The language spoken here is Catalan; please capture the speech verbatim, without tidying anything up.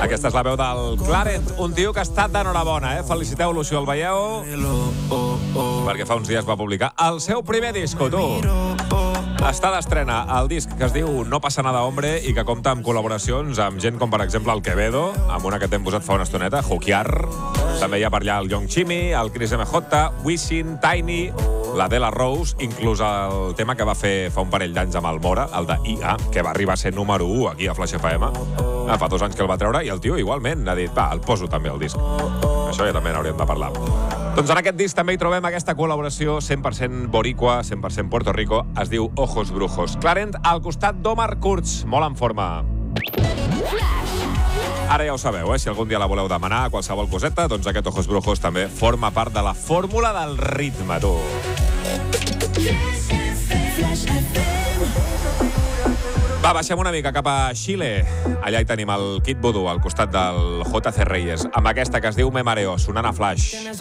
Aquesta és la veu del Clarent, un tio que ha estat d'enhorabona, eh? Feliciteu-lo si el veieu, perquè fa uns dies va publicar el seu primer disco, tu. Està d'estrena el disc que es diu No passa nada, hombre, i que compta amb col·laboracions amb gent com, per exemple, el Quevedo, amb una que t'hem posat fa una estoneta, Jukiar. També hi ha per allà el Young Chimmy, el Chris M J, Wisin, Tiny, la Dela Rose, inclús el tema que va fer fa un parell d'anys amb el Mora, el de I A, que va arribar a ser número u aquí a Flash F M. Ah, fa dos anys que el va treure i el tio igualment ha dit, va, el poso també al disc. Això ja també n'hauríem de parlar. Doncs en aquest disc també hi trobem aquesta col·laboració cent per cent boricua, cent per cent Puerto Rico, es diu Ojos Brujos. Clarent al costat d'Omar Kurz, molt en forma. Ara ja ho sabeu, eh? Si algun dia la voleu demanar, qualsevol coseta, doncs aquest Ojos Brujos també forma part de la fórmula del ritme, tu. Va, baixem una mica cap a Xile. Allà hi tenim el Kid Voodoo al costat del J C Reyes, amb aquesta que es diu Me Mareo, sonant a Flash.